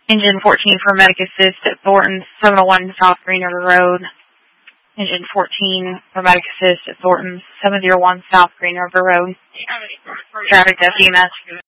Engine 14 for medic assist at Thornton, 701 South Green River Road. Engine 14 for medic assist at Thornton, 701 South Green River Road. Traffic EMS.